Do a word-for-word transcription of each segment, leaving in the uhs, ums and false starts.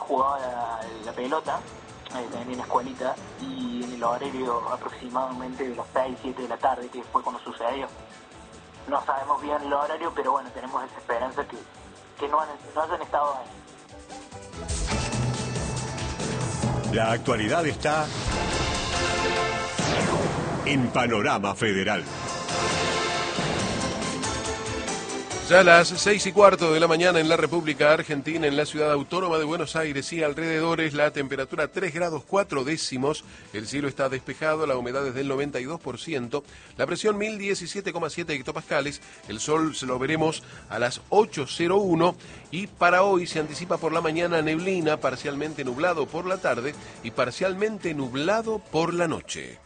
jugaba la, la pelota, eh, también en la escuelita, y en el horario aproximadamente de las seis, siete de la tarde, que fue cuando sucedió. No sabemos bien el horario, pero bueno, tenemos esa esperanza que, que no, han, no hayan estado ahí. La actualidad está en Panorama Federal. Ya a las seis y cuarto de la mañana en la República Argentina, en la ciudad autónoma de Buenos Aires y alrededores, la temperatura tres grados cuatro décimos, el cielo está despejado, la humedad es del noventa y dos por ciento, la presión mil diecisiete coma siete hectopascales, el sol se lo veremos a las ocho cero uno y para hoy se anticipa por la mañana neblina, parcialmente nublado por la tarde y parcialmente nublado por la noche.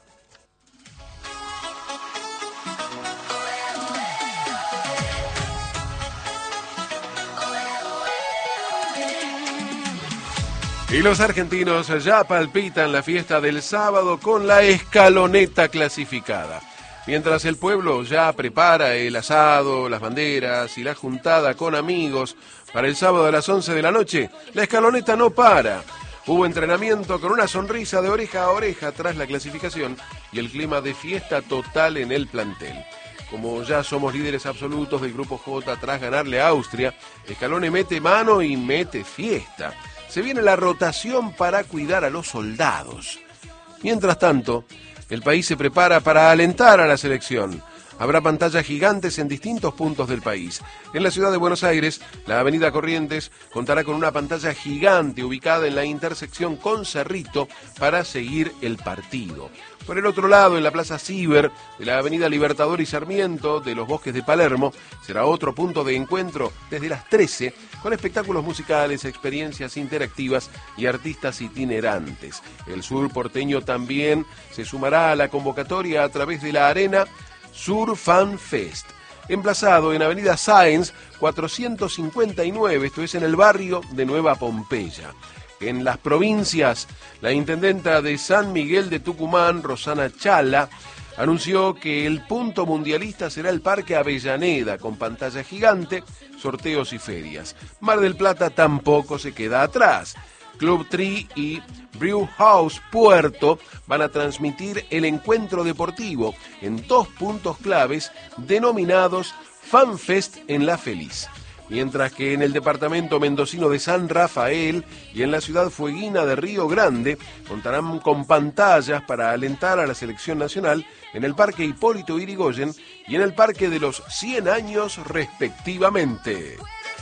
Y los argentinos ya palpitan la fiesta del sábado con la escaloneta clasificada. Mientras el pueblo ya prepara el asado, las banderas y la juntada con amigos para el sábado a las once de la noche, la escaloneta no para. Hubo entrenamiento con una sonrisa de oreja a oreja tras la clasificación y el clima de fiesta total en el plantel. Como ya somos líderes absolutos del Grupo J tras ganarle a Austria, Scaloni mete mano y mete fiesta. Se viene la rotación para cuidar a los soldados. Mientras tanto, el país se prepara para alentar a la selección. Habrá pantallas gigantes en distintos puntos del país. En la ciudad de Buenos Aires, la avenida Corrientes contará con una pantalla gigante ubicada en la intersección con Cerrito para seguir el partido. Por el otro lado, en la Plaza Ciber, de la avenida Libertador y Sarmiento, de los Bosques de Palermo, será otro punto de encuentro desde las trece, con espectáculos musicales, experiencias interactivas y artistas itinerantes. El sur porteño también se sumará a la convocatoria a través de la arena Sur Fan Fest, emplazado en avenida Sáenz cuatrocientos cincuenta y nueve, esto es en el barrio de Nueva Pompeya. En las provincias, la intendenta de San Miguel de Tucumán, Rosana Chala, anunció que el punto mundialista será el Parque Avellaneda, con pantalla gigante, sorteos y ferias. Mar del Plata tampoco se queda atrás. Club Tree y Brew House Puerto van a transmitir el encuentro deportivo en dos puntos claves denominados FanFest en La Feliz. Mientras que en el departamento mendocino de San Rafael y en la ciudad fueguina de Río Grande contarán con pantallas para alentar a la selección nacional en el Parque Hipólito Yrigoyen y en el Parque de los cien años respectivamente.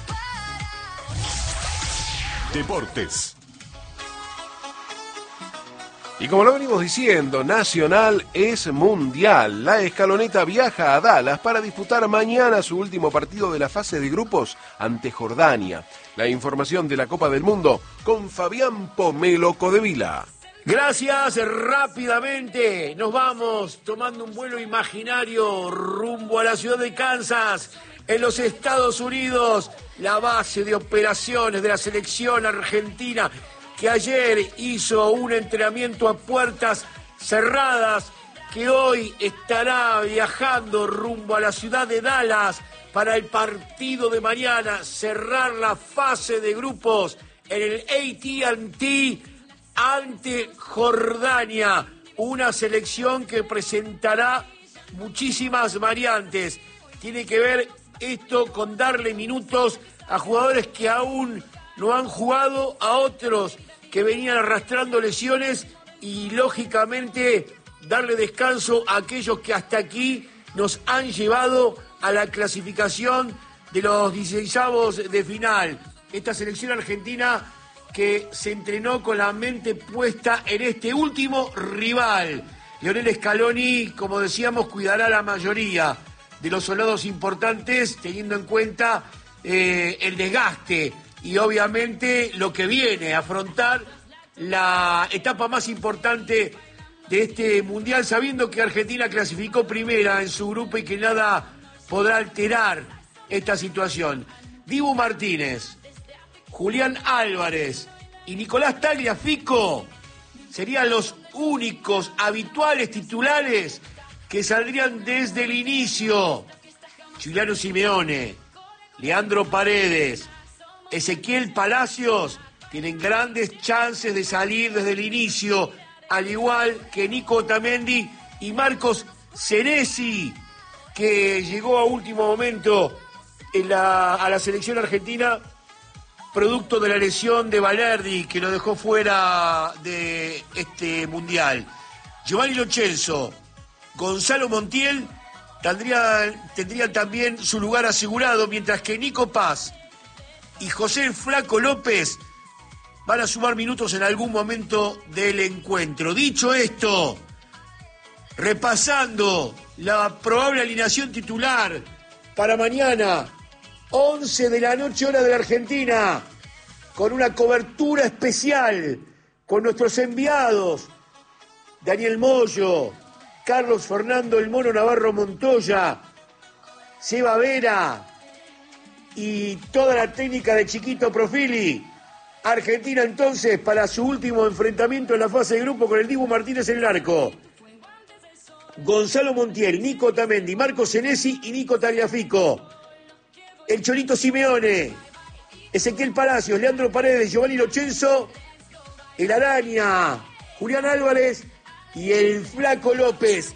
Deportes. Y como lo venimos diciendo, Nacional es mundial. La escaloneta viaja a Dallas para disputar mañana su último partido de la fase de grupos ante Jordania. La información de la Copa del Mundo con Fabián Pomelo Codevila. Gracias, rápidamente nos vamos tomando un vuelo imaginario rumbo a la ciudad de Kansas, en los Estados Unidos, la base de operaciones de la selección argentina, que ayer hizo un entrenamiento a puertas cerradas, que hoy estará viajando rumbo a la ciudad de Dallas para el partido de mañana, cerrar la fase de grupos en el A T and T ante Jordania, una selección que presentará muchísimas variantes. Tiene que ver esto con darle minutos a jugadores que aún no han jugado, a otros que venían arrastrando lesiones y, lógicamente, darle descanso a aquellos que hasta aquí nos han llevado a la clasificación de los dieciseisavos de final. Esta selección argentina que se entrenó con la mente puesta en este último rival. Lionel Scaloni, como decíamos, cuidará la mayoría de los soldados importantes, teniendo en cuenta eh, el desgaste y obviamente lo que viene a afrontar la etapa más importante de este mundial, sabiendo que Argentina clasificó primera en su grupo y que nada podrá alterar esta situación. Dibu Martínez, Julián Álvarez y Nicolás Tagliafico serían los únicos habituales titulares que saldrían desde el inicio. Giuliano Simeone, Leandro Paredes, Ezequiel Palacios tienen grandes chances de salir desde el inicio, al igual que Nico Otamendi y Marcos Senesi, que llegó a último momento en la, a la selección argentina producto de la lesión de Balerdi, que lo dejó fuera de este mundial. Giovanni Lo Celso, Gonzalo Montiel tendrían, tendrían también su lugar asegurado, mientras que Nico Paz y José el Flaco López van a sumar minutos en algún momento del encuentro. Dicho esto, repasando la probable alineación titular para mañana, once de la noche, hora de la Argentina, con una cobertura especial con nuestros enviados, Daniel Moyo, Carlos Fernando El Mono Navarro Montoya, Seba Vera y toda la técnica de Chiquito Profili. Argentina entonces para su último enfrentamiento en la fase de grupo con el Dibu Martínez en el arco. Gonzalo Montiel, Nico Otamendi, Marcos Senesi y Nico Tagliafico. El Cholito Simeone, Ezequiel Palacios, Leandro Paredes, Giovanni Lo Celso, el Araña, Julián Álvarez y el Flaco López.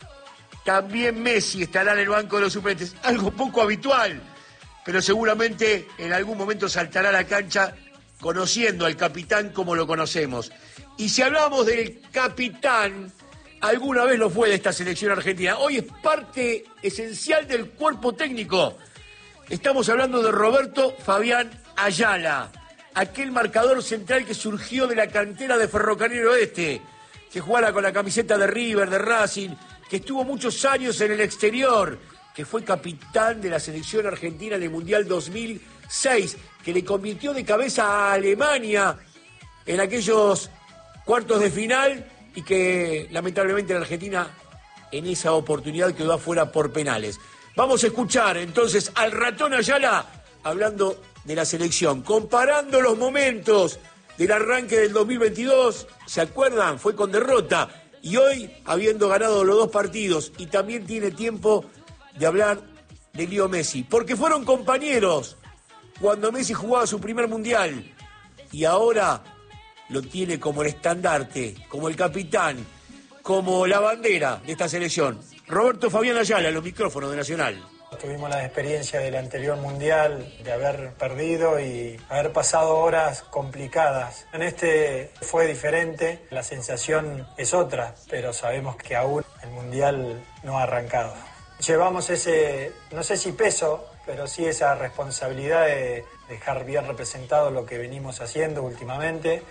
También Messi estará en el banco de los suplentes. Algo poco habitual, pero seguramente en algún momento saltará a la cancha conociendo al capitán como lo conocemos. Y si hablamos del capitán, alguna vez lo fue de esta selección argentina. Hoy es parte esencial del cuerpo técnico. Estamos hablando de Roberto Fabián Ayala, aquel marcador central que surgió de la cantera de Ferrocarril Oeste, que jugara con la camiseta de River, de Racing, que estuvo muchos años en el exterior, que fue capitán de la selección argentina en el Mundial dos mil seis, que le convirtió de cabeza a Alemania en aquellos cuartos de final y que lamentablemente la Argentina en esa oportunidad quedó afuera por penales. Vamos a escuchar entonces al ratón Ayala hablando de la selección, comparando los momentos del arranque del dos mil veintidós, ¿se acuerdan? Fue con derrota, y hoy habiendo ganado los dos partidos, y también tiene tiempo de hablar de Leo Messi, porque fueron compañeros cuando Messi jugaba su primer mundial, y ahora lo tiene como el estandarte, como el capitán, como la bandera de esta selección. Roberto Fabián Ayala, los micrófonos de Nacional. Tuvimos la experiencia del anterior mundial, de haber perdido y haber pasado horas complicadas. En este fue diferente, la sensación es otra, pero sabemos que aún el mundial no ha arrancado. Llevamos ese, no sé si peso, pero sí esa responsabilidad de dejar bien representado lo que venimos haciendo últimamente.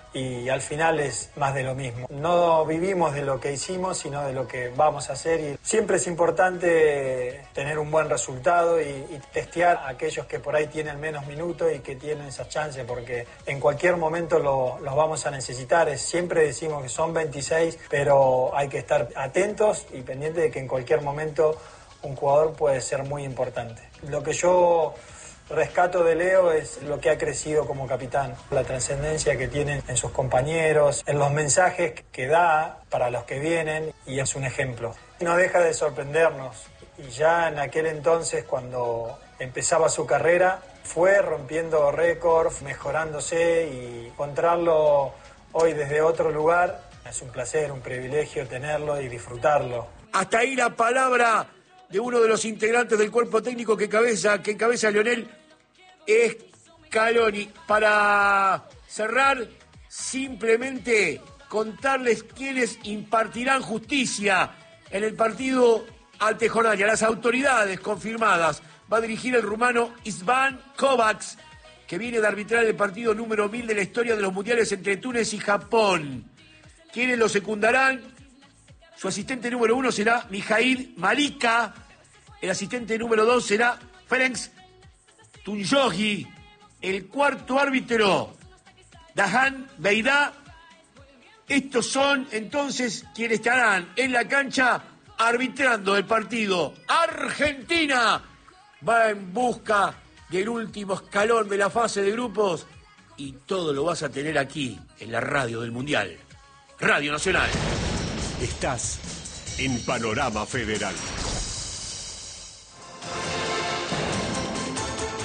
Y al final es más de lo mismo. No vivimos de lo que hicimos, sino de lo que vamos a hacer. Y siempre es importante tener un buen resultado y, y testear a aquellos que por ahí tienen menos minutos y que tienen esas chances, porque en cualquier momento lo, los vamos a necesitar. Es, siempre decimos que son veintiséis, pero hay que estar atentos y pendientes de que en cualquier momento un jugador puede ser muy importante. Lo que yo rescato de Leo es lo que ha crecido como capitán, la trascendencia que tiene en sus compañeros, en los mensajes que da para los que vienen, y es un ejemplo. No deja de sorprendernos, y ya en aquel entonces, cuando empezaba su carrera, fue rompiendo récords, mejorándose, y encontrarlo hoy desde otro lugar es un placer, un privilegio tenerlo y disfrutarlo. Hasta ahí la palabra de uno de los integrantes del cuerpo técnico que encabeza, que encabeza Lionel Scaloni. Para cerrar, simplemente contarles quiénes impartirán justicia en el partido ante Jordania. Las autoridades confirmadas. Va a dirigir el rumano István Kovacs, que viene de arbitrar el partido número mil de la historia de los mundiales entre Túnez y Japón. ¿Quiénes lo secundarán? Su asistente número uno será Mijail Malika. El asistente número dos será Ferenc Tunjogi. El cuarto árbitro, Dahan Beidá. Estos son entonces quienes estarán en la cancha arbitrando el partido. Argentina va en busca del último escalón de la fase de grupos, y todo lo vas a tener aquí en la radio del Mundial. Radio Nacional. Estás en Panorama Federal.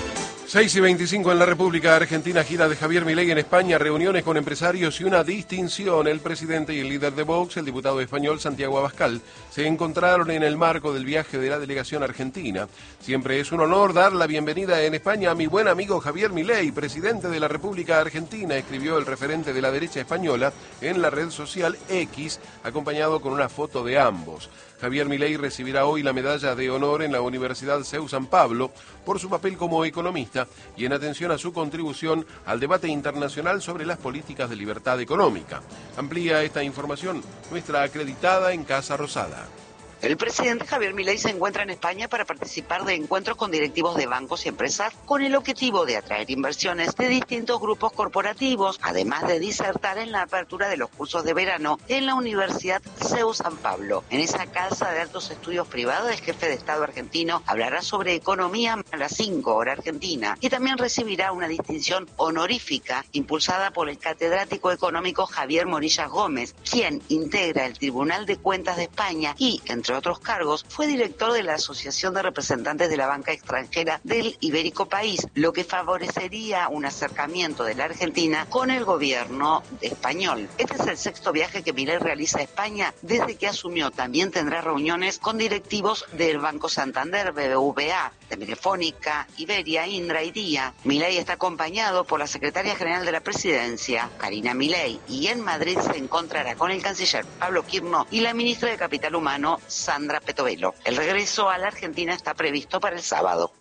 seis y veinticinco en la República Argentina, gira de Javier Milei en España, reuniones con empresarios y una distinción. El presidente y el líder de Vox, el diputado español Santiago Abascal, se encontraron en el marco del viaje de la delegación argentina. Siempre es un honor dar la bienvenida en España a mi buen amigo Javier Milei, presidente de la República Argentina, escribió el referente de la derecha española en la red social X, acompañado con una foto de ambos. Javier Milei recibirá hoy la medalla de honor en la Universidad C E U San Pablo por su papel como economista y en atención a su contribución al debate internacional sobre las políticas de libertad económica. Amplía esta información nuestra acreditada en Casa Rosada. El presidente Javier Milei se encuentra en España para participar de encuentros con directivos de bancos y empresas con el objetivo de atraer inversiones de distintos grupos corporativos, además de disertar en la apertura de los cursos de verano en la Universidad C E U San Pablo. En esa casa de altos estudios privados, el jefe de Estado argentino hablará sobre economía a las cinco hora argentina y también recibirá una distinción honorífica impulsada por el catedrático económico Javier Morillas Gómez, quien integra el Tribunal de Cuentas de España y, entre otros cargos, fue director de la Asociación de Representantes de la Banca Extranjera del Ibérico País, lo que favorecería un acercamiento de la Argentina con el gobierno español. Este es el sexto viaje que Milei realiza a España desde que asumió. También tendrá reuniones con directivos del Banco Santander, B B V A, de Telefónica, Iberia, Indra y Día. Milei está acompañado por la secretaria general de la Presidencia, Karina Milei, y en Madrid se encontrará con el canciller Pablo Quirno y la ministra de Capital Humano, Sandra Petovelo. El regreso a la Argentina está previsto para el sábado.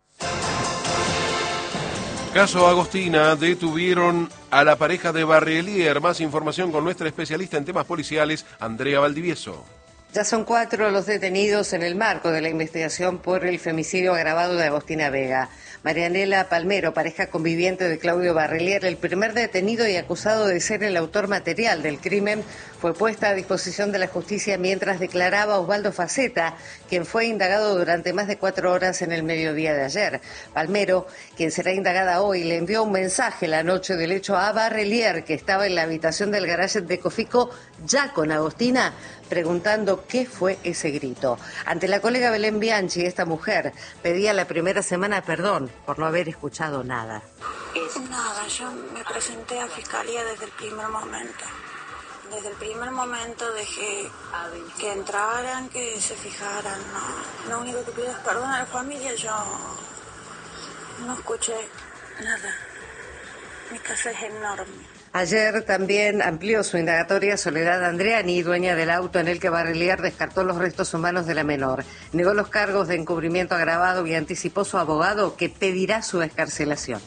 Caso Agostina, detuvieron a la pareja de Barrelier. Más información con nuestra especialista en temas policiales, Andrea Valdivieso. Ya son cuatro los detenidos en el marco de la investigación por el femicidio agravado de Agostina Vega. Marianela Palmero, pareja conviviente de Claudio Barrelier, el primer detenido y acusado de ser el autor material del crimen, fue puesta a disposición de la justicia mientras declaraba Osvaldo Faceta, quien fue indagado durante más de cuatro horas en el mediodía de ayer. Palmero, quien será indagada hoy, le envió un mensaje la noche del hecho a Barrelier, que estaba en la habitación del garaje de Cofico, ya con Agostina, preguntando qué fue ese grito. Ante la colega Belén Bianchi, esta mujer pedía la primera semana perdón por no haber escuchado nada. Nada, yo me presenté a Fiscalía desde el primer momento. Desde el primer momento dejé que entraran, que se fijaran. No. Lo único que pido es perdón a la familia. Yo no escuché nada. Mi casa es enorme. Ayer también amplió su indagatoria Soledad Andreani, dueña del auto en el que Barrelier descartó los restos humanos de la menor. Negó los cargos de encubrimiento agravado y anticipó su abogado que pedirá su excarcelación.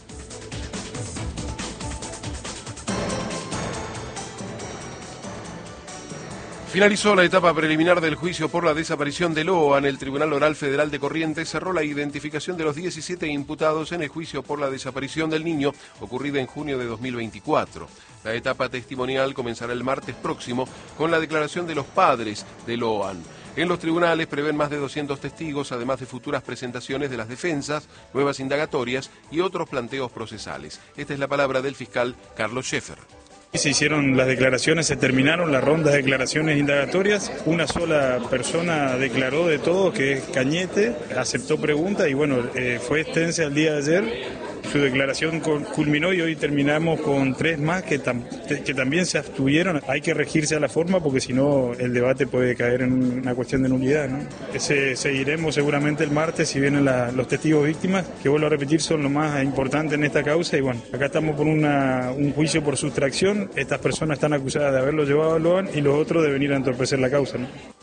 Finalizó la etapa preliminar del juicio por la desaparición de Loan. El Tribunal Oral Federal de Corrientes cerró la identificación de los diecisiete imputados en el juicio por la desaparición del niño, ocurrida en junio de dos mil veinticuatro. La etapa testimonial comenzará el martes próximo con la declaración de los padres de Loan. En los tribunales prevén más de doscientos testigos, además de futuras presentaciones de las defensas, nuevas indagatorias y otros planteos procesales. Esta es la palabra del fiscal Carlos Scheffer. Se hicieron las declaraciones, se terminaron las rondas de declaraciones indagatorias. Una sola persona declaró de todo, que es Cañete, aceptó preguntas y bueno, eh, fue extensa el día de ayer. Su declaración culminó y hoy terminamos con tres más que, tam que también se abstuvieron. Hay que regirse a la forma porque si no el debate puede caer en una cuestión de nulidad, ¿no? Ese, seguiremos seguramente el martes si vienen la, los testigos víctimas, que vuelvo a repetir son lo más importante en esta causa. Y bueno, acá estamos por una, un juicio por sustracción. Estas personas están acusadas de haberlo llevado a Loan y los otros de venir a entorpecer la causa, ¿no?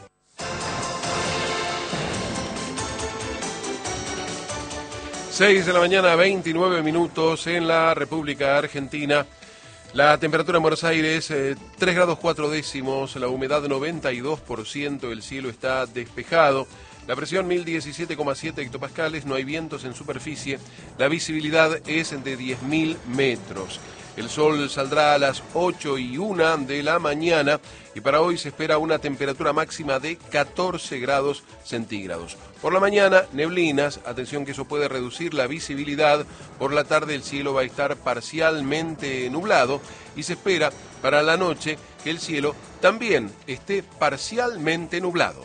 seis de la mañana, veintinueve minutos en la República Argentina. La temperatura en Buenos Aires, eh, tres grados cuatro décimos, la humedad noventa y dos por ciento, el cielo está despejado. La presión mil diecisiete coma siete hectopascales, no hay vientos en superficie, la visibilidad es de diez mil metros. El sol saldrá a las ocho y una de la mañana y para hoy se espera una temperatura máxima de catorce grados centígrados. Por la mañana, neblinas, atención que eso puede reducir la visibilidad. Por la tarde el cielo va a estar parcialmente nublado y se espera para la noche que el cielo también esté parcialmente nublado.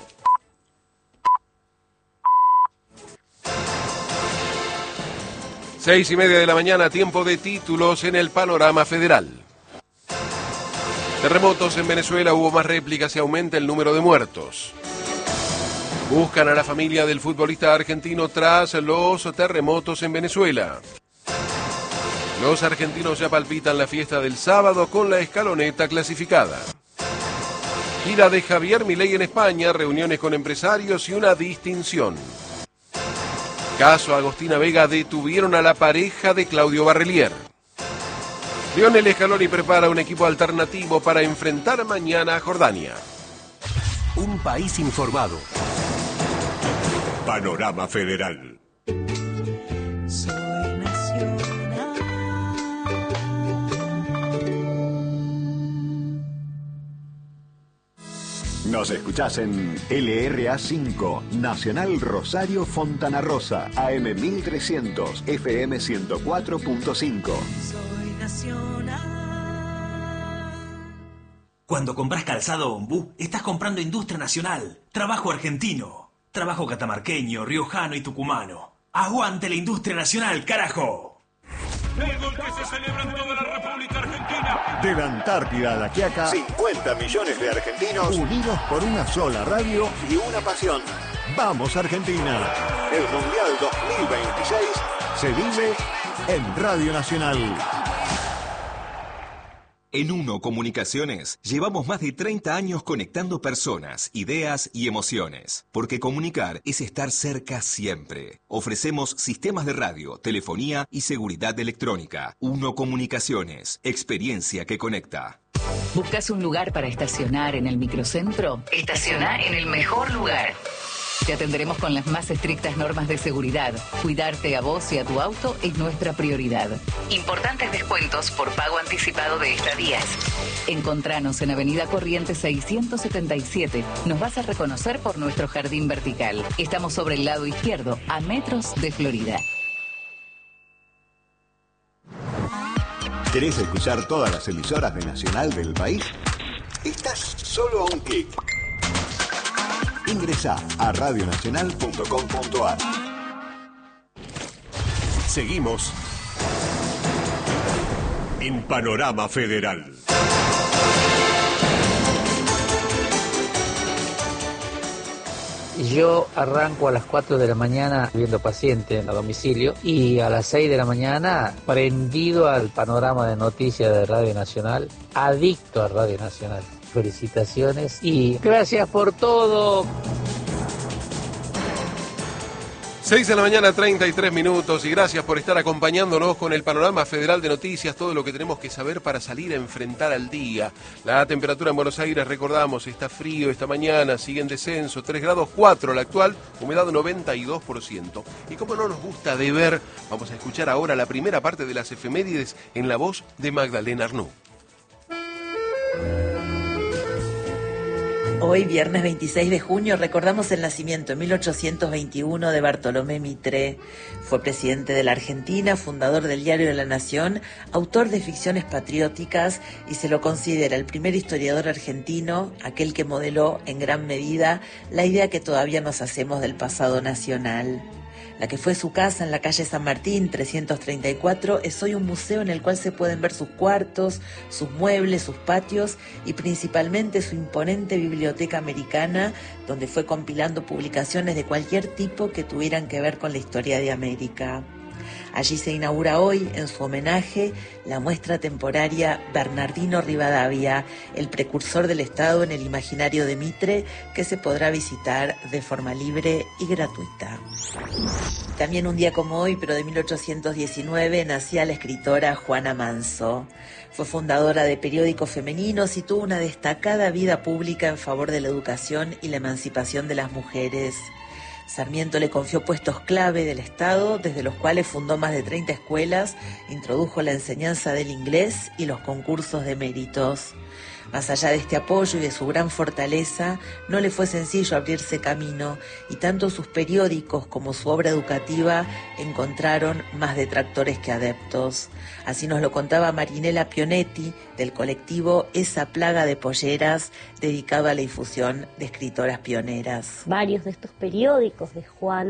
Seis y media de la mañana, tiempo de títulos en el panorama federal. Terremotos en Venezuela, hubo más réplicas y aumenta el número de muertos. Buscan a la familia del futbolista argentino tras los terremotos en Venezuela. Los argentinos ya palpitan la fiesta del sábado con la escaloneta clasificada. Gira de Javier Milei en España, reuniones con empresarios y una distinción. Caso Agostina Vega, detuvieron a la pareja de Claudio Barrelier. Lionel Scaloni prepara un equipo alternativo para enfrentar mañana a Jordania. Un país informado. Panorama Federal. Soy nacional. Nos escuchás en L R A cinco, Nacional Rosario Fontana Rosa, A M mil trescientos, F M ciento cuatro punto cinco. Soy nacional. Cuando compras calzado Ombú, estás comprando industria nacional, trabajo argentino, trabajo catamarqueño, riojano y tucumano. ¡Aguante la industria nacional, carajo! El gol que se celebra en toda la República Argentina. De la Antártida a la Quiaca, cincuenta millones de argentinos unidos por una sola radio y una pasión. ¡Vamos Argentina! El Mundial dos mil veintiséis se vive en Radio Nacional. En Uno Comunicaciones llevamos más de treinta años conectando personas, ideas y emociones, porque comunicar es estar cerca siempre. Ofrecemos sistemas de radio, telefonía y seguridad electrónica. Uno Comunicaciones, experiencia que conecta. ¿Buscas un lugar para estacionar en el microcentro? Estaciona en el mejor lugar. Te atenderemos con las más estrictas normas de seguridad. Cuidarte a vos y a tu auto es nuestra prioridad. Importantes descuentos por pago anticipado de estadías. Encontranos en Avenida Corrientes seiscientos setenta y siete. Nos vas a reconocer por nuestro jardín vertical. Estamos sobre el lado izquierdo, a metros de Florida. ¿Querés escuchar todas las emisoras de Nacional del país? Estás solo a un clic. Ingresá a radionacional punto com punto a r. Seguimos en Panorama Federal. Yo arranco a las cuatro de la mañana viendo pacientes a domicilio y a las seis de la mañana prendido al panorama de noticias de Radio Nacional, adicto a Radio Nacional. Felicitaciones y gracias por todo. seis de la mañana, treinta y tres minutos, y gracias por estar acompañándonos con el panorama federal de noticias, todo lo que tenemos que saber para salir a enfrentar al día. La temperatura en Buenos Aires, recordamos, está frío esta mañana, sigue en descenso, tres grados cuatro la actual, humedad noventa y dos por ciento. Y como no nos gusta de ver, vamos a escuchar ahora la primera parte de las efemérides en la voz de Magdalena Arnú. Hoy, viernes veintiséis de junio, recordamos el nacimiento en mil ochocientos veintiuno de Bartolomé Mitre. Fue presidente de la Argentina, fundador del Diario de la Nación, autor de ficciones patrióticas y se lo considera el primer historiador argentino, aquel que modeló en gran medida la idea que todavía nos hacemos del pasado nacional. La que fue su casa en la calle San Martín, trescientos treinta y cuatro, es hoy un museo en el cual se pueden ver sus cuartos, sus muebles, sus patios y principalmente su imponente biblioteca americana, donde fue compilando publicaciones de cualquier tipo que tuvieran que ver con la historia de América. Allí se inaugura hoy, en su homenaje, la muestra temporaria Bernardino Rivadavia, el precursor del Estado en el imaginario de Mitre, que se podrá visitar de forma libre y gratuita. También un día como hoy, pero de mil ochocientos diecinueve, nacía la escritora Juana Manso. Fue fundadora de periódicos femeninos y tuvo una destacada vida pública en favor de la educación y la emancipación de las mujeres. Sarmiento le confió puestos clave del Estado, desde los cuales fundó más de treinta escuelas, introdujo la enseñanza del inglés y los concursos de méritos. Más allá de este apoyo y de su gran fortaleza, no le fue sencillo abrirse camino y tanto sus periódicos como su obra educativa encontraron más detractores que adeptos. Así nos lo contaba Marinela Pionetti, del colectivo Esa Plaga de Polleras, dedicado a la difusión de escritoras pioneras. Varios de estos periódicos de Juana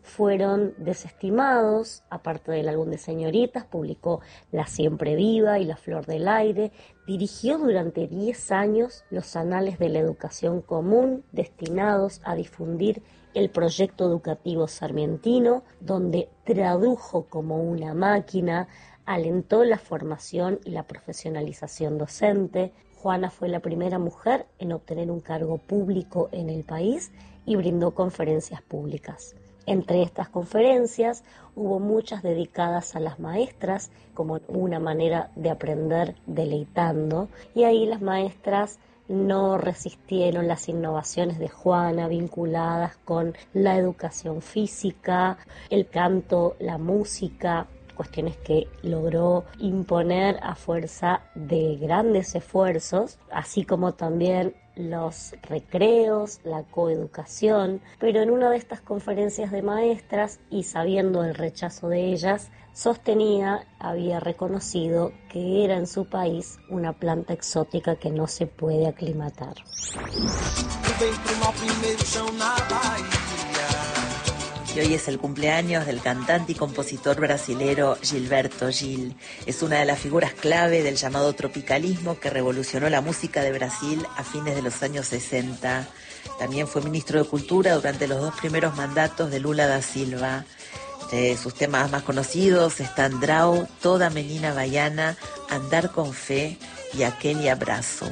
fueron desestimados. Aparte del álbum de señoritas, publicó La Siempre Viva y La Flor del Aire. Dirigió durante diez años los anales de la educación común destinados a difundir el proyecto educativo sarmientino, donde tradujo como una máquina, alentó la formación y la profesionalización docente. Juana fue la primera mujer en obtener un cargo público en el país y brindó conferencias públicas. Entre estas conferencias hubo muchas dedicadas a las maestras como una manera de aprender deleitando, y ahí las maestras no resistieron las innovaciones de Juana vinculadas con la educación física, el canto, la música, cuestiones que logró imponer a fuerza de grandes esfuerzos, así como también los recreos, la coeducación. Pero en una de estas conferencias de maestras, y sabiendo el rechazo de ellas, sostenía, había reconocido que era en su país una planta exótica que no se puede aclimatar. Y hoy es el cumpleaños del cantante y compositor brasilero Gilberto Gil. Es una de las figuras clave del llamado tropicalismo que revolucionó la música de Brasil a fines de los años sesenta. También fue ministro de Cultura durante los dos primeros mandatos de Lula da Silva. Entre sus temas más conocidos están Drau, Toda Menina Baiana, Andar con Fe y Aquel Abrazo.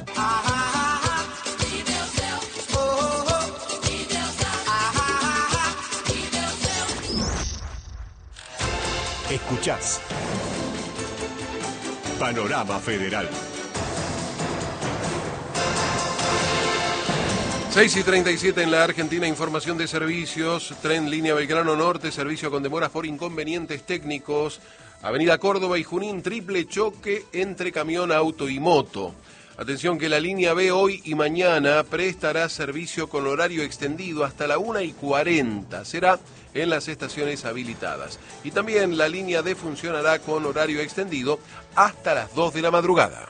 Escuchás Panorama Federal. seis y treinta y siete en la Argentina, información de servicios, tren línea Belgrano Norte, servicio con demoras por inconvenientes técnicos, Avenida Córdoba y Junín, triple choque entre camión, auto y moto. Atención que la línea B hoy y mañana prestará servicio con horario extendido hasta la una y cuarenta, será en las estaciones habilitadas. Y también la línea D funcionará con horario extendido hasta las dos de la madrugada.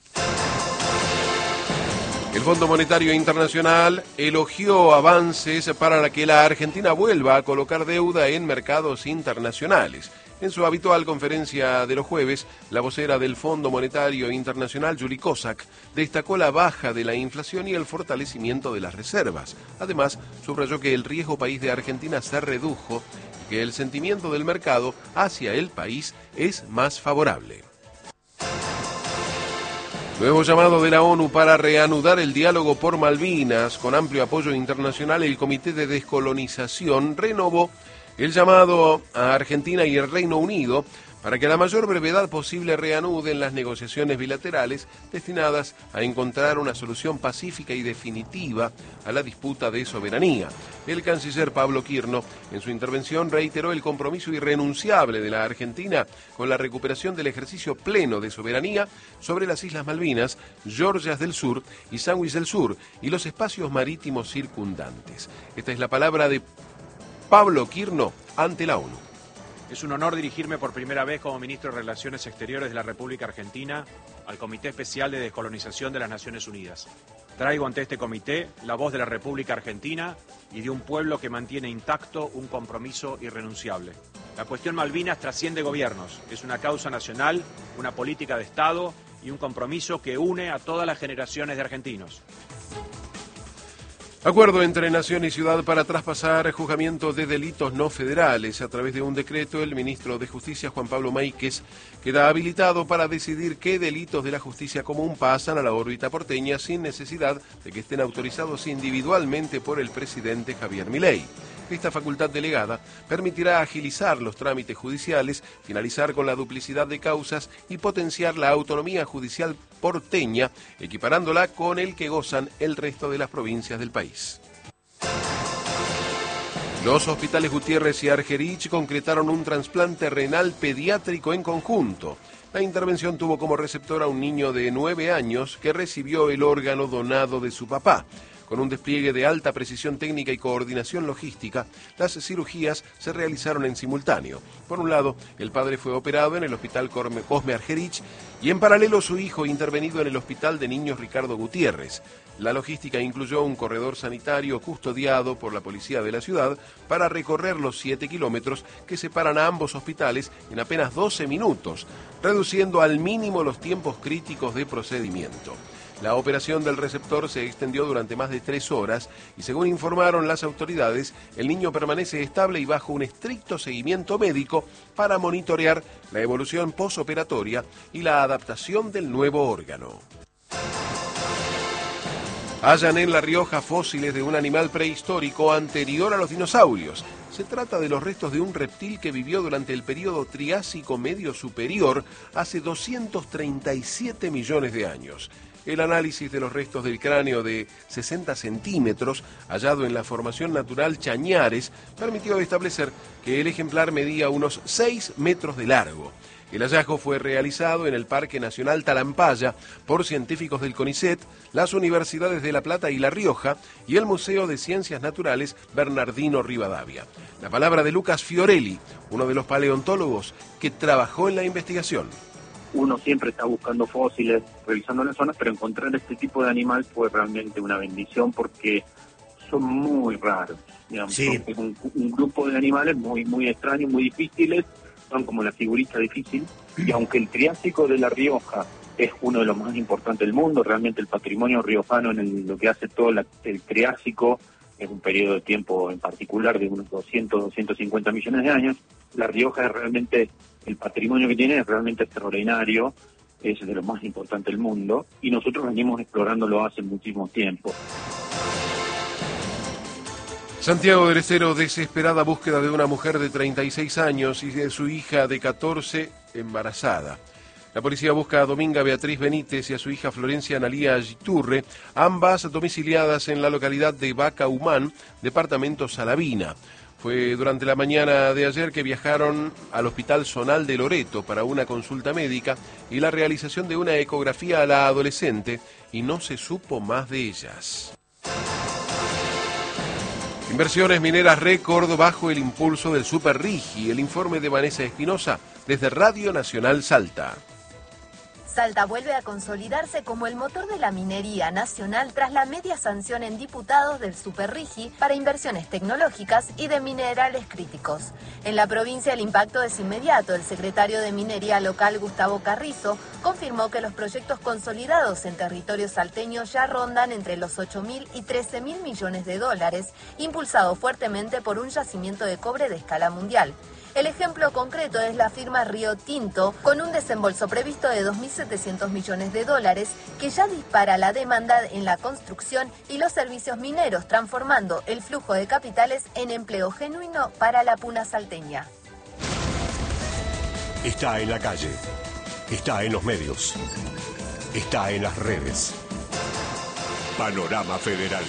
El Fondo Monetario Internacional elogió avances para que la Argentina vuelva a colocar deuda en mercados internacionales. En su habitual conferencia de los jueves, la vocera del Fondo Monetario Internacional, Juli Kozak, destacó la baja de la inflación y el fortalecimiento de las reservas. Además, subrayó que el riesgo país de Argentina se redujo y que el sentimiento del mercado hacia el país es más favorable. Nuevo llamado de la ONU para reanudar el diálogo por Malvinas. Con amplio apoyo internacional, el Comité de Descolonización renovó el llamado a Argentina y el Reino Unido para que a la mayor brevedad posible reanuden las negociaciones bilaterales destinadas a encontrar una solución pacífica y definitiva a la disputa de soberanía. El canciller Pablo Quirno, en su intervención, reiteró el compromiso irrenunciable de la Argentina con la recuperación del ejercicio pleno de soberanía sobre las Islas Malvinas, Georgias del Sur y Sandwich del Sur y los espacios marítimos circundantes. Esta es la palabra de Pablo Quirno ante la ONU. Es un honor dirigirme por primera vez como ministro de Relaciones Exteriores de la República Argentina al Comité Especial de Descolonización de las Naciones Unidas. Traigo ante este comité la voz de la República Argentina y de un pueblo que mantiene intacto un compromiso irrenunciable. La cuestión Malvinas trasciende gobiernos, es una causa nacional, una política de Estado y un compromiso que une a todas las generaciones de argentinos. Acuerdo entre Nación y Ciudad para traspasar juzgamiento de delitos no federales. A través de un decreto, el ministro de Justicia, Juan Pablo Máiquez, queda habilitado para decidir qué delitos de la justicia común pasan a la órbita porteña sin necesidad de que estén autorizados individualmente por el presidente Javier Milei. Esta facultad delegada permitirá agilizar los trámites judiciales, finalizar con la duplicidad de causas y potenciar la autonomía judicial porteña, equiparándola con el que gozan el resto de las provincias del país. Los hospitales Gutiérrez y Argerich concretaron un trasplante renal pediátrico en conjunto. La intervención tuvo como receptor a un niño de nueve años que recibió el órgano donado de su papá. Con un despliegue de alta precisión técnica y coordinación logística, las cirugías se realizaron en simultáneo. Por un lado, el padre fue operado en el Hospital Cosme Argerich y en paralelo su hijo intervenido en el Hospital de Niños Ricardo Gutiérrez. La logística incluyó un corredor sanitario custodiado por la policía de la ciudad para recorrer los siete kilómetros que separan a ambos hospitales en apenas doce minutos, reduciendo al mínimo los tiempos críticos de procedimiento. La operación del receptor se extendió durante más de tres horas y, según informaron las autoridades, el niño permanece estable y bajo un estricto seguimiento médico para monitorear la evolución posoperatoria y la adaptación del nuevo órgano. Hallan en La Rioja fósiles de un animal prehistórico anterior a los dinosaurios. Se trata de los restos de un reptil que vivió durante el período Triásico Medio Superior hace doscientos treinta y siete millones de años. El análisis de los restos del cráneo de sesenta centímetros, hallado en la formación natural Chañares, permitió establecer que el ejemplar medía unos seis metros de largo. El hallazgo fue realizado en el Parque Nacional Talampaya por científicos del CONICET, las Universidades de La Plata y La Rioja y el Museo de Ciencias Naturales Bernardino Rivadavia. La palabra de Lucas Fiorelli, uno de los paleontólogos que trabajó en la investigación. Uno siempre está buscando fósiles, revisando las zonas, pero encontrar este tipo de animal fue realmente una bendición porque son muy raros. Digamos, sí. Son un, un grupo de animales muy muy extraños, muy difíciles, son como la figurita difícil, y aunque el Triásico de La Rioja es uno de los más importantes del mundo, realmente el patrimonio riojano en el, lo que hace todo la, el Triásico es un periodo de tiempo en particular de unos doscientos, doscientos cincuenta millones de años, La Rioja es realmente... El patrimonio que tiene es realmente extraordinario, es de lo más importante del mundo, y nosotros venimos explorándolo hace muchísimo tiempo. Santiago del Estero, desesperada búsqueda de una mujer de treinta y seis años y de su hija de catorce embarazada. La policía busca a Dominga Beatriz Benítez y a su hija Florencia Analía Giturre, ambas domiciliadas en la localidad de Vaca Humán, departamento Salavina. Fue durante la mañana de ayer que viajaron al Hospital Zonal de Loreto para una consulta médica y la realización de una ecografía a la adolescente, y no se supo más de ellas. Inversiones mineras récord bajo el impulso del Super Rigi. El informe de Vanessa Espinosa desde Radio Nacional Salta. Salta vuelve a consolidarse como el motor de la minería nacional tras la media sanción en diputados del Super Rigi para inversiones tecnológicas y de minerales críticos. En la provincia el impacto es inmediato. El secretario de Minería local, Gustavo Carrizo, confirmó que los proyectos consolidados en territorio salteño ya rondan entre los ocho mil y trece mil millones de dólares, impulsado fuertemente por un yacimiento de cobre de escala mundial. El ejemplo concreto es la firma Río Tinto, con un desembolso previsto de dos mil setecientos millones de dólares, que ya dispara la demanda en la construcción y los servicios mineros, transformando el flujo de capitales en empleo genuino para la puna salteña. Está en la calle, está en los medios, está en las redes. Panorama Federal.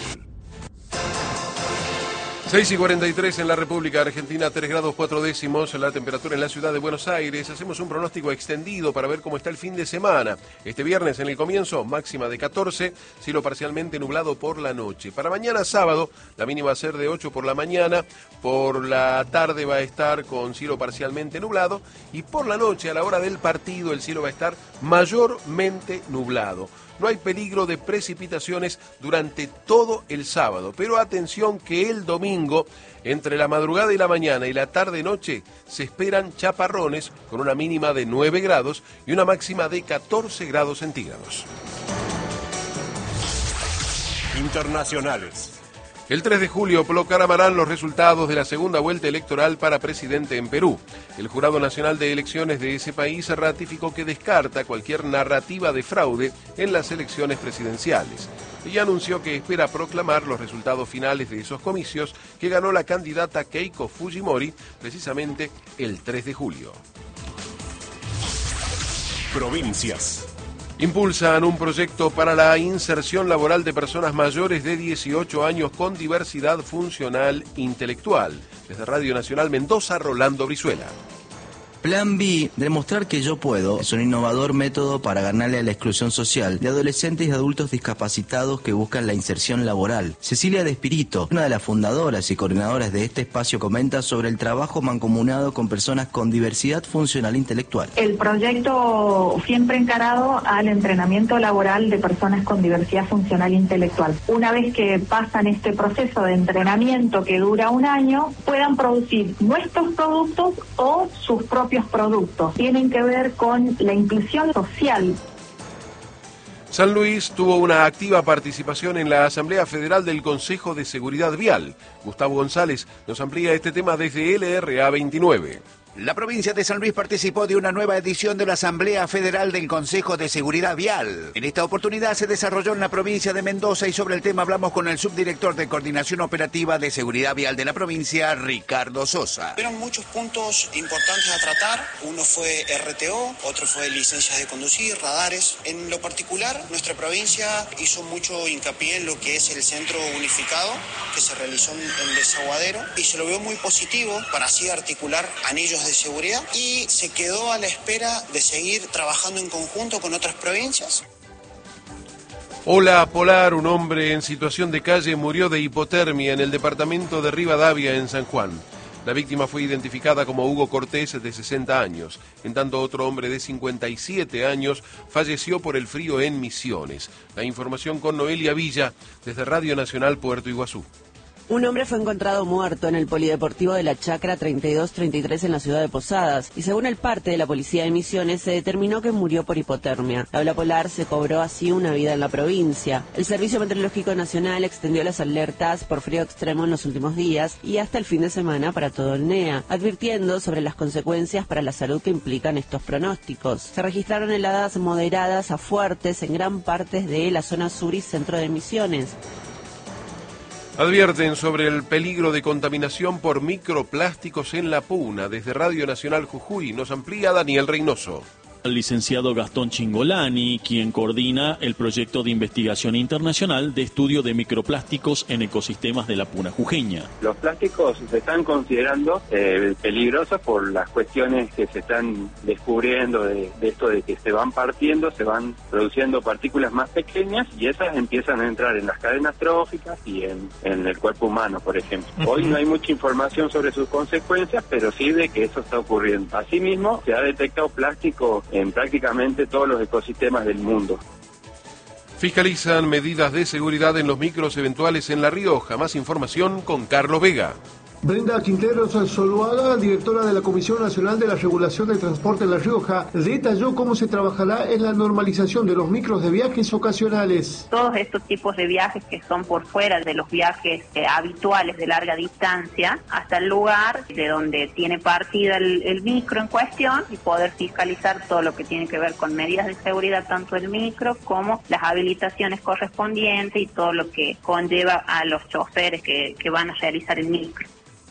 seis y cuarenta y tres en la República Argentina, tres grados cuatro décimos la temperatura en la ciudad de Buenos Aires. Hacemos un pronóstico extendido para ver cómo está el fin de semana. Este viernes en el comienzo, máxima de catorce, cielo parcialmente nublado por la noche. Para mañana sábado, la mínima va a ser de ocho por la mañana, por la tarde va a estar con cielo parcialmente nublado y por la noche, a la hora del partido, el cielo va a estar mayormente nublado. No hay peligro de precipitaciones durante todo el sábado, pero atención que el domingo, entre la madrugada y la mañana y la tarde-noche, se esperan chaparrones con una mínima de nueve grados y una máxima de catorce grados centígrados. Internacionales. El tres de julio proclamarán los resultados de la segunda vuelta electoral para presidente en Perú. El Jurado Nacional de Elecciones de ese país ratificó que descarta cualquier narrativa de fraude en las elecciones presidenciales y anunció que espera proclamar los resultados finales de esos comicios que ganó la candidata Keiko Fujimori precisamente el tres de julio. Provincias. Impulsan un proyecto para la inserción laboral de personas mayores de dieciocho años con diversidad funcional intelectual. Desde Radio Nacional Mendoza, Rolando Brizuela. Plan B, demostrar que yo puedo, es un innovador método para ganarle a la exclusión social de adolescentes y adultos discapacitados que buscan la inserción laboral. Cecilia De Espirito, una de las fundadoras y coordinadoras de este espacio, comenta sobre el trabajo mancomunado con personas con diversidad funcional intelectual. El proyecto siempre encarado al entrenamiento laboral de personas con diversidad funcional intelectual. Una vez que pasan este proceso de entrenamiento que dura un año, puedan producir nuestros productos o sus propios productos. Tienen que ver con la inclusión social. San Luis tuvo una activa participación en la Asamblea Federal del Consejo de Seguridad Vial. Gustavo González nos amplía este tema desde L R A veintinueve. La provincia de San Luis participó de una nueva edición de la Asamblea Federal del Consejo de Seguridad Vial. En esta oportunidad se desarrolló en la provincia de Mendoza y sobre el tema hablamos con el subdirector de Coordinación Operativa de Seguridad Vial de la provincia, Ricardo Sosa. Fueron muchos puntos importantes a tratar. Uno fue R T O, otro fue licencias de conducir, radares. En lo particular, nuestra provincia hizo mucho hincapié en lo que es el centro unificado que se realizó en Desaguadero y se lo vio muy positivo para así articular anillos de seguridad y se quedó a la espera de seguir trabajando en conjunto con otras provincias. Ola polar, un hombre en situación de calle murió de hipotermia en el departamento de Rivadavia, en San Juan. La víctima fue identificada como Hugo Cortés, de sesenta años. En tanto, otro hombre de cincuenta y siete años falleció por el frío en Misiones. La información con Noelia Villa, desde Radio Nacional Puerto Iguazú. Un hombre fue encontrado muerto en el polideportivo de la Chacra treinta y dos treinta y tres en la ciudad de Posadas y según el parte de la policía de Misiones se determinó que murió por hipotermia. La ola polar se cobró así una vida en la provincia. El Servicio Meteorológico Nacional extendió las alertas por frío extremo en los últimos días y hasta el fin de semana para todo el N E A, advirtiendo sobre las consecuencias para la salud que implican estos pronósticos. Se registraron heladas moderadas a fuertes en gran parte de la zona sur y centro de Misiones. Advierten sobre el peligro de contaminación por microplásticos en la Puna. Desde Radio Nacional Jujuy nos amplía Daniel Reynoso. Al licenciado Gastón Chingolani, quien coordina el proyecto de investigación internacional de estudio de microplásticos en ecosistemas de la Puna jujeña. Los plásticos se están considerando eh, peligrosos por las cuestiones que se están descubriendo de, de esto de que se van partiendo, se van produciendo partículas más pequeñas y esas empiezan a entrar en las cadenas tróficas y en, en el cuerpo humano, por ejemplo. Uh-huh. Hoy no hay mucha información sobre sus consecuencias, pero sí de que eso está ocurriendo. Asimismo, se ha detectado plástico en prácticamente todos los ecosistemas del mundo. Fiscalizan medidas de seguridad en los micros eventuales en La Rioja. Más información con Carlos Vega. Brenda Quinteros Zuluaga, directora de la Comisión Nacional de la Regulación del Transporte en La Rioja, detalló cómo se trabajará en la normalización de los micros de viajes ocasionales. Todos estos tipos de viajes que son por fuera de los viajes eh, habituales de larga distancia, hasta el lugar de donde tiene partida el, el micro en cuestión y poder fiscalizar todo lo que tiene que ver con medidas de seguridad, tanto el micro como las habilitaciones correspondientes y todo lo que conlleva a los choferes que, que van a realizar el micro.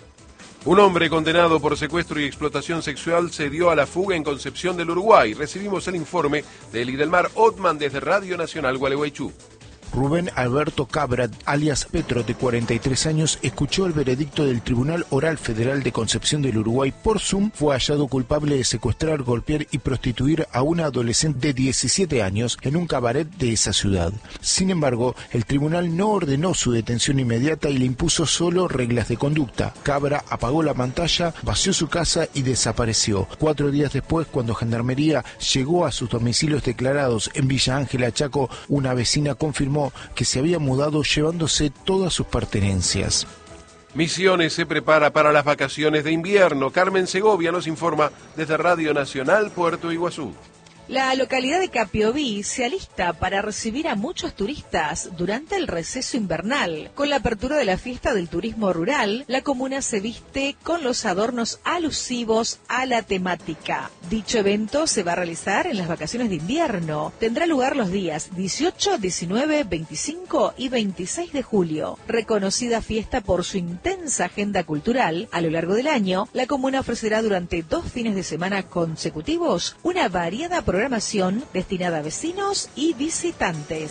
Un hombre condenado por secuestro y explotación sexual se dio a la fuga en Concepción del Uruguay. Recibimos el informe de Lidelmar Ottman desde Radio Nacional Gualeguaychú. Rubén Alberto Cabra, alias Petro, de cuarenta y tres años, escuchó el veredicto del Tribunal Oral Federal de Concepción del Uruguay por Zoom. Fue hallado culpable de secuestrar, golpear y prostituir a una adolescente de diecisiete años en un cabaret de esa ciudad. Sin embargo, el tribunal no ordenó su detención inmediata y le impuso solo reglas de conducta. Cabra apagó la pantalla, vació su casa y desapareció. Cuatro días después, cuando Gendarmería llegó a sus domicilios declarados en Villa Ángela, Chaco, una vecina confirmó que se había mudado llevándose todas sus pertenencias. Misiones se prepara para las vacaciones de invierno. Carmen Segovia nos informa desde Radio Nacional Puerto Iguazú. La localidad de Capiobí se alista para recibir a muchos turistas durante el receso invernal. Con la apertura de la fiesta del turismo rural, la comuna se viste con los adornos alusivos a la temática. Dicho evento se va a realizar en las vacaciones de invierno. Tendrá lugar los días dieciocho, diecinueve, veinticinco y veintiséis de julio. Reconocida fiesta por su intensa agenda cultural, a lo largo del año, la comuna ofrecerá durante dos fines de semana consecutivos una variada programación destinada a vecinos y visitantes.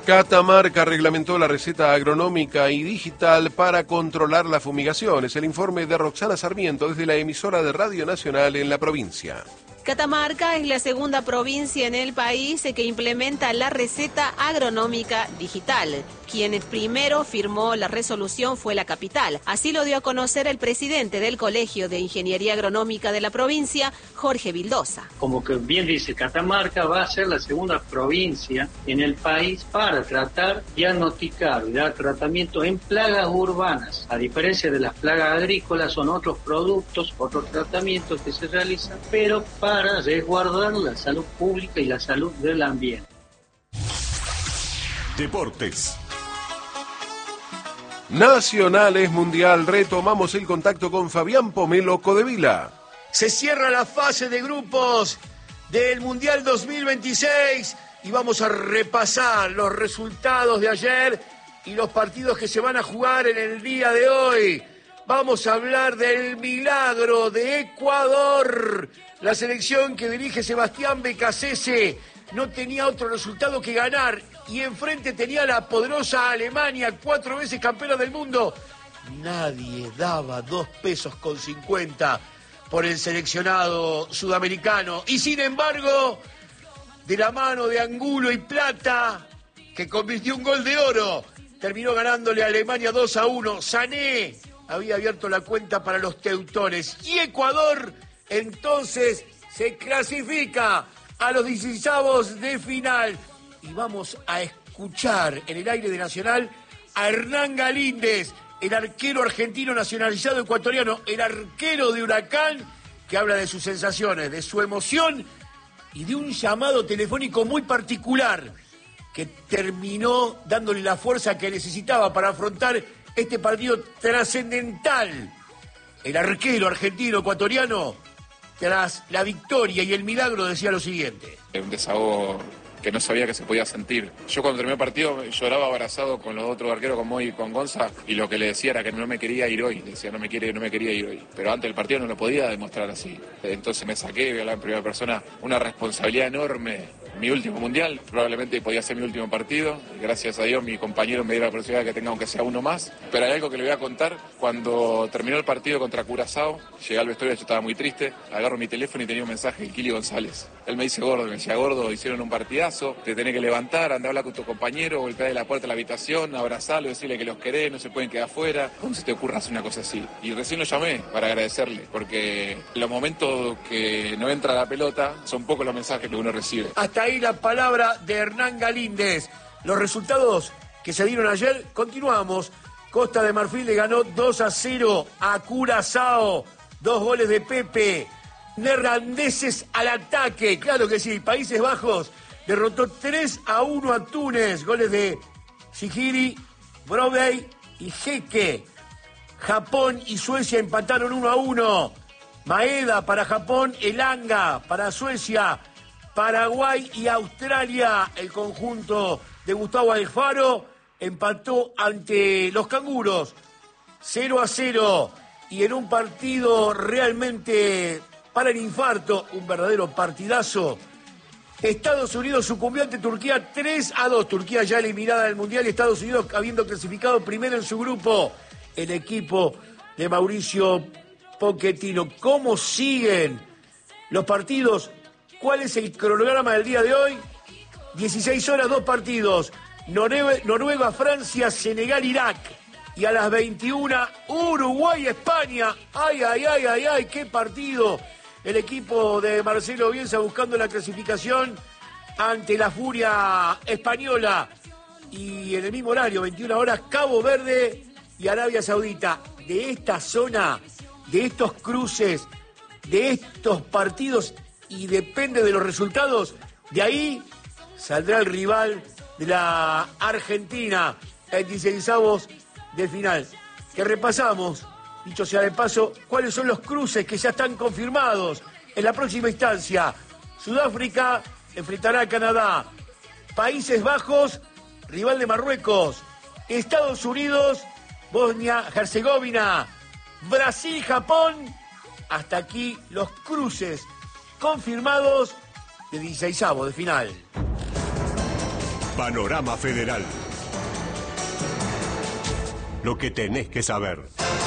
Catamarca reglamentó la receta agronómica y digital para controlar las fumigaciones. El informe de Roxana Sarmiento desde la emisora de Radio Nacional en la provincia. Catamarca es la segunda provincia en el país que implementa la receta agronómica digital. Quien primero firmó la resolución fue la capital. Así lo dio a conocer el presidente del Colegio de Ingeniería Agronómica de la provincia, Jorge Vildosa. Como que bien dice, Catamarca va a ser la segunda provincia en el país para tratar, diagnosticar y dar tratamiento en plagas urbanas. A diferencia de las plagas agrícolas, son otros productos, otros tratamientos que se realizan, pero para para resguardar la salud pública y la salud del ambiente. Deportes. Nacionales Mundial, retomamos el contacto con Fabián Pomelo Codevila. Se cierra la fase de grupos del Mundial dos mil veintiséis y vamos a repasar los resultados de ayer y los partidos que se van a jugar en el día de hoy. Vamos a hablar del milagro de Ecuador. La selección que dirige Sebastián Becasese no tenía otro resultado que ganar y enfrente tenía la poderosa Alemania, cuatro veces campeona del mundo. Nadie daba dos pesos con cincuenta por el seleccionado sudamericano. Y sin embargo, de la mano de Angulo y Plata, que convirtió un gol de oro, terminó ganándole a Alemania dos a uno. Sané había abierto la cuenta para los teutones. Y Ecuador entonces se clasifica a los dieciseisavos de final. Y vamos a escuchar en el aire de Nacional a Hernán Galíndez, el arquero argentino nacionalizado ecuatoriano, el arquero de Huracán, que habla de sus sensaciones, de su emoción y de un llamado telefónico muy particular que terminó dándole la fuerza que necesitaba para afrontar este partido trascendental. El arquero argentino ecuatoriano, tras la victoria y el milagro, decía lo siguiente. Un desahogo que no sabía que se podía sentir. Yo cuando terminé el partido lloraba abrazado con los otros arqueros, con Moy y con Gonza, y lo que le decía era que no me quería ir hoy. Decía, no me, quiere, no me quería ir hoy. Pero antes del partido no lo podía demostrar así. Entonces me saqué, voy a hablar en primera persona, una responsabilidad enorme. Mi último mundial, probablemente podía ser mi último partido. Gracias a Dios mi compañero me dio la posibilidad de que tenga aunque sea uno más. Pero hay algo que le voy a contar. Cuando terminó el partido contra Curazao, llegué al vestuario, yo estaba muy triste, agarro mi teléfono y tenía un mensaje de Kili González. Él me dice, gordo, me decía, gordo, hicieron un partidazo, te tenés que levantar, andá a hablar con tu compañero, golpear de la puerta de la habitación, abrazarlo, decirle que los querés, no se pueden quedar afuera. ¿Cómo se te ocurre hacer una cosa así? Y recién lo llamé para agradecerle, porque los momentos que no entra la pelota son pocos los mensajes que uno recibe. Hasta ahí la palabra de Hernán Galíndez. Los resultados que se dieron ayer, continuamos. Costa de Marfil le ganó dos a cero a Curazao, dos goles de Pepe. Neerlandeses al ataque, claro que sí. Países Bajos derrotó tres a uno a Túnez, goles de Shihiri, Brobey y Jeque. Japón y Suecia empataron uno a uno. Maeda para Japón, Elanga para Suecia. Paraguay y Australia, el conjunto de Gustavo Alfaro empató ante los canguros cero a cero, y en un partido realmente para el infarto, un verdadero partidazo, Estados Unidos sucumbió ante Turquía tres a dos. Turquía ya eliminada del Mundial y Estados Unidos habiendo clasificado primero en su grupo. El equipo de Mauricio Pochettino. ¿Cómo siguen los partidos? ¿Cuál es el cronograma del día de hoy? dieciséis horas, dos partidos. Noruega, Noruega, Francia, Senegal, Irak. Y a las veintiuna, Uruguay, España. Ay, ay, ay, ay, ay, qué partido. El equipo de Marcelo Bielsa buscando la clasificación ante la furia española. Y en el mismo horario, veintiuna horas, Cabo Verde y Arabia Saudita. De esta zona, de estos cruces, de estos partidos, y depende de los resultados, de ahí saldrá el rival de la Argentina en dieciseisavos de final. Que repasamos, dicho sea de paso, cuáles son los cruces que ya están confirmados en la próxima instancia. Sudáfrica enfrentará a Canadá. Países Bajos, rival de Marruecos. Estados Unidos, Bosnia-Herzegovina. Brasil, Japón. Hasta aquí los cruces confirmados de dieciseisavos de final. Panorama Federal. Lo que tenés que saber.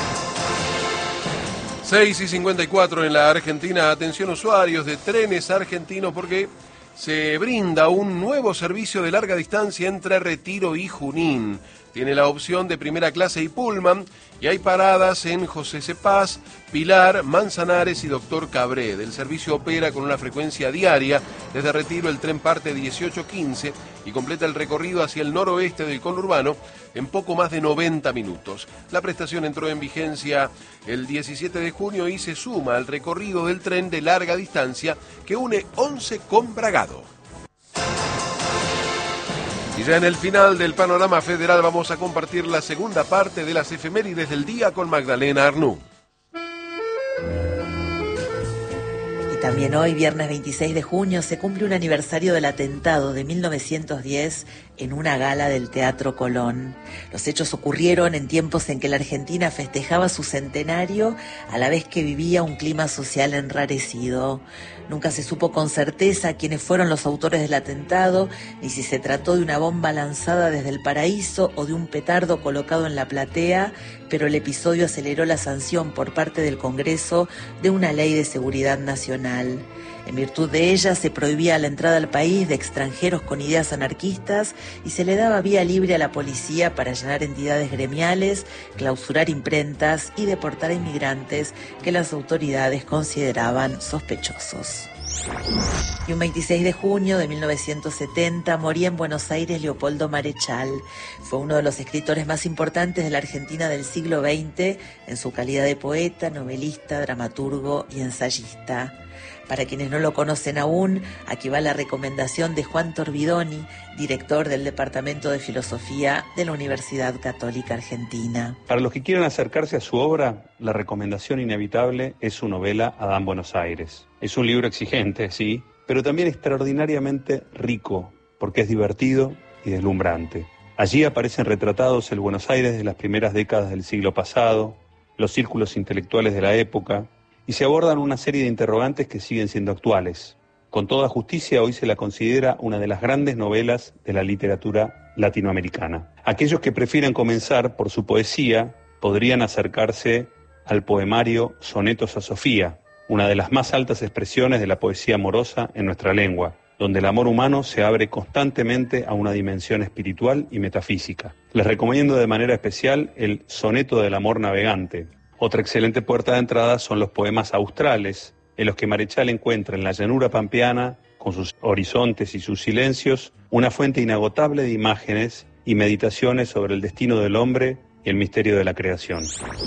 seis y cincuenta y cuatro en la Argentina. Atención usuarios de Trenes Argentinos porque se brinda un nuevo servicio de larga distancia entre Retiro y Junín. Tiene la opción de primera clase y Pullman y hay paradas en José Cepaz, Pilar, Manzanares y Doctor Cabred. El servicio opera con una frecuencia diaria. Desde Retiro el tren parte dieciocho quince y completa el recorrido hacia el noroeste del conurbano en poco más de noventa minutos. La prestación entró en vigencia el diecisiete de junio y se suma al recorrido del tren de larga distancia que une Once con Bragado. Y ya en el final del Panorama Federal vamos a compartir la segunda parte de las efemérides del día con Magdalena Arnú. Y también hoy, viernes veintiséis de junio, se cumple un aniversario del atentado de mil novecientos diez en una gala del Teatro Colón. Los hechos ocurrieron en tiempos en que la Argentina festejaba su centenario a la vez que vivía un clima social enrarecido. Nunca se supo con certeza quiénes fueron los autores del atentado, ni si se trató de una bomba lanzada desde el paraíso o de un petardo colocado en la platea, pero el episodio aceleró la sanción por parte del Congreso de una ley de seguridad nacional. En virtud de ella se prohibía la entrada al país de extranjeros con ideas anarquistas y se le daba vía libre a la policía para allanar entidades gremiales, clausurar imprentas y deportar a inmigrantes que las autoridades consideraban sospechosos. Y un veintiséis de junio de mil novecientos setenta moría en Buenos Aires Leopoldo Marechal. Fue uno de los escritores más importantes de la Argentina del siglo veinte en su calidad de poeta, novelista, dramaturgo y ensayista. Para quienes no lo conocen aún, aquí va la recomendación de Juan Torbidoni, director del Departamento de Filosofía de la Universidad Católica Argentina. Para los que quieran acercarse a su obra, la recomendación inevitable es su novela Adán Buenos Aires. Es un libro exigente, sí, pero también extraordinariamente rico, porque es divertido y deslumbrante. Allí aparecen retratados el Buenos Aires de las primeras décadas del siglo pasado, los círculos intelectuales de la época, y se abordan una serie de interrogantes que siguen siendo actuales. Con toda justicia, hoy se la considera una de las grandes novelas de la literatura latinoamericana. Aquellos que prefieren comenzar por su poesía podrían acercarse al poemario Sonetos a Sofía, una de las más altas expresiones de la poesía amorosa en nuestra lengua, donde el amor humano se abre constantemente a una dimensión espiritual y metafísica. Les recomiendo de manera especial el Soneto del Amor Navegante. Otra excelente puerta de entrada son los poemas australes, en los que Marechal encuentra en la llanura pampeana, con sus horizontes y sus silencios, una fuente inagotable de imágenes y meditaciones sobre el destino del hombre y el misterio de la creación.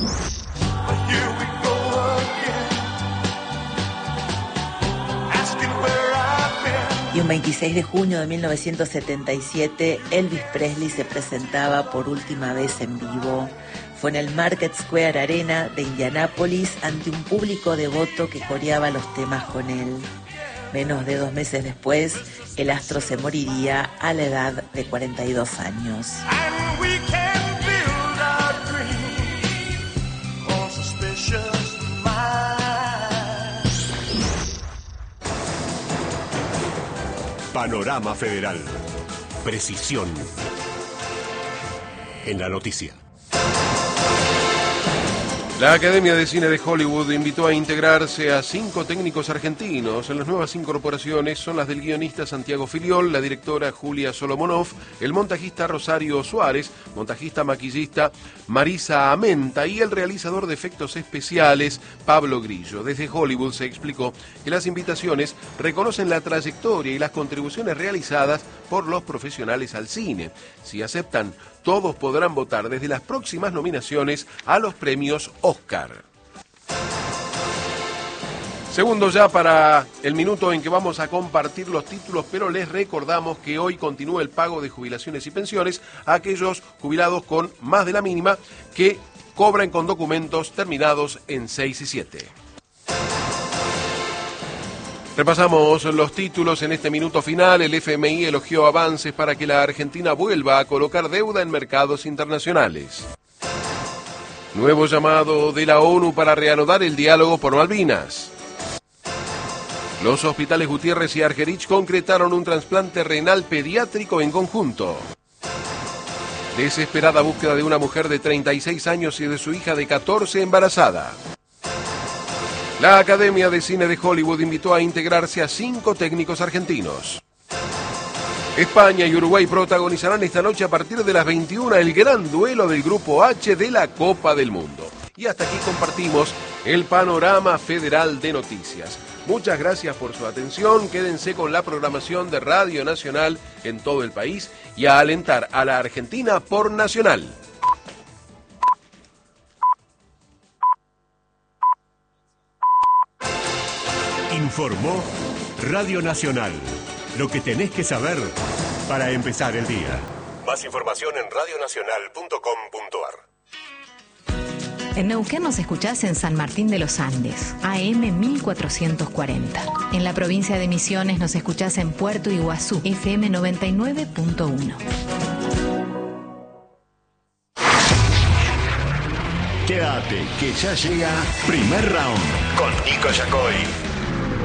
Y un veintiséis de junio de mil novecientos setenta y siete, Elvis Presley se presentaba por última vez en vivo. Fue en el Market Square Arena de Indianápolis ante un público devoto que coreaba los temas con él. Menos de dos meses después, el astro se moriría a la edad de cuarenta y dos años. Panorama Federal. Precisión en la noticia. La Academia de Cine de Hollywood invitó a integrarse a cinco técnicos argentinos. Las nuevas incorporaciones son las del guionista Santiago Filiol, la directora Julia Solomonov, el montajista Rosario Suárez, montajista maquillista Marisa Amenta y el realizador de efectos especiales Pablo Grillo. Desde Hollywood se explicó que las invitaciones reconocen la trayectoria y las contribuciones realizadas por los profesionales al cine. Si aceptan, todos podrán votar desde las próximas nominaciones a los premios Oscar. Segundo ya para el minuto en que vamos a compartir los títulos, pero les recordamos que hoy continúa el pago de jubilaciones y pensiones a aquellos jubilados con más de la mínima que cobran con documentos terminados en seis y siete. Repasamos los títulos en este minuto final. El F M I elogió avances para que la Argentina vuelva a colocar deuda en mercados internacionales. Nuevo llamado de la ONU para reanudar el diálogo por Malvinas. Los hospitales Gutiérrez y Argerich concretaron un trasplante renal pediátrico en conjunto. Desesperada búsqueda de una mujer de treinta y seis años y de su hija de catorce embarazada. La Academia de Cine de Hollywood invitó a integrarse a cinco técnicos argentinos. España y Uruguay protagonizarán esta noche a partir de las veintiuna el gran duelo del Grupo H de la Copa del Mundo. Y hasta aquí compartimos el panorama federal de noticias. Muchas gracias por su atención, quédense con la programación de Radio Nacional en todo el país y a alentar a la Argentina por Nacional. Informó Radio Nacional. Lo que tenés que saber para empezar el día. Más información en radio nacional punto com punto ar. En Neuquén nos escuchás en San Martín de los Andes, A M mil cuatrocientos cuarenta. En la provincia de Misiones nos escuchás en Puerto Iguazú, F M noventa y nueve punto uno. Quédate, que ya llega Primer Round con Nico Yacoy.